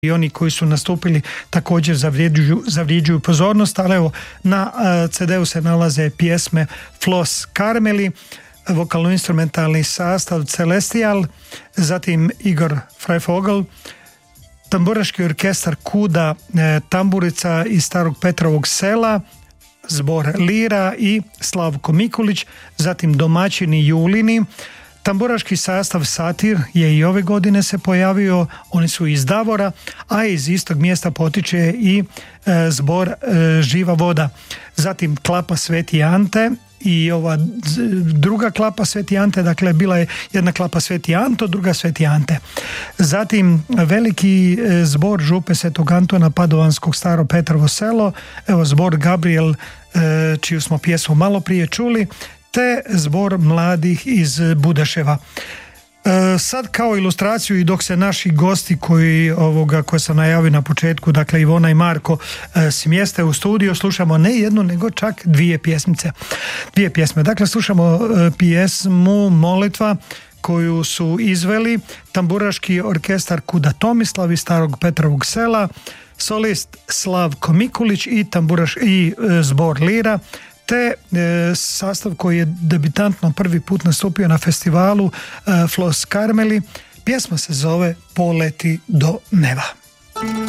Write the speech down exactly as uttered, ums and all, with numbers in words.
i oni koji su nastupili također zavređuju, zavređuju pozornost, ali evo na ce de u se nalaze pjesme Flos Karmeli, vokalno-instrumentalni sastav Celestial, zatim Igor Freifogel, tamburaški orkestar Kuda, tamburica iz Starog Petrovog Sela, zbor Lira i Slavko Mikulić, zatim domaćini Julini. Tamburaški sastav Satir je i ove godine se pojavio, oni su iz Davora, a iz istog mjesta potiče i e, zbor e, Živa voda. Zatim klapa Sveti Ante i ova druga klapa Sveti Ante, dakle bila je jedna klapa Sveti Anto, druga Sveti Ante. Zatim veliki e, zbor župe Svetog Antona Padovanskog Staro Petrovo Selo, evo zbor Gabriel, e, čiju smo pjesmu malo prije čuli, te zbor mladih iz Budeševa. E, sad kao ilustraciju i dok se naši gosti koji ovoga koje sam najavio na početku, dakle Ivona i Marko, e, smjeste u studio, slušamo ne jednu nego čak dvije pjesmice. Dvije pjesme. Dakle slušamo e, pjesmu Molitva koju su izveli tamburaški orkestar Kuda Tomislav iz Starog Petrovog Sela, solist Slavko Mikulić i tamburaš i e, zbor Lira, te e, sastav koji je debitantno prvi put nastupio na festivalu e, Flos Karmeli. Pjesma se zove Poleti do neba.